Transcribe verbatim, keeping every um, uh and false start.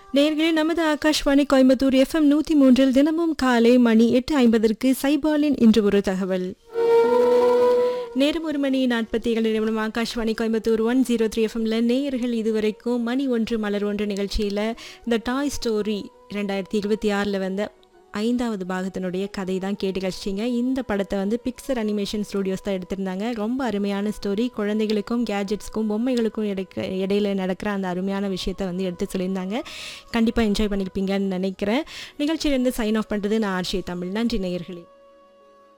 நேயர்களே, நமது ஆகாஷ்வாணி கோயம்புத்தூர் எஃப்எம் நூற்றி மூன்றில் தினமும் காலை மணி எட்டு ஐம்பதற்கு சைபாலின் இன்று ஒரு தகவல். நேரம் ஒரு மணி நாற்பத்தி ஏழு நிமிடம். Akashvani Coimbatore one zero three எஃப்எம்ல நேயர்கள் இதுவரைக்கும் மணி ஒன்று மலர் ஒன்று நிகழ்ச்சியில் இந்த டாய் ஸ்டோரி ரெண்டாயிரத்தி இருபத்தி ஆறில் வந்த ஐந்தாவது பாகத்தினுடைய கதை தான் கேட்டு கழிச்சிங்க. இந்த படத்தை வந்து பிக்சர் அனிமேஷன் ஸ்டூடியோஸ் தான் எடுத்திருந்தாங்க. ரொம்ப அருமையான ஸ்டோரி. குழந்தைகளுக்கும் கேஜெட்ஸ்க்கும் பொம்மைகளுக்கும் இடைக்க இடையில நடக்கிற அந்த அருமையான விஷயத்தை வந்து எடுத்து சொல்லியிருந்தாங்க. கண்டிப்பாக என்ஜாய் பண்ணியிருப்பீங்கன்னு நினைக்கிறேன். நிகழ்ச்சியிலேருந்து சைன் ஆஃப் பண்ணுறது நான் ஆர்ஷி தமிழ். நன்றி நேயர்களே.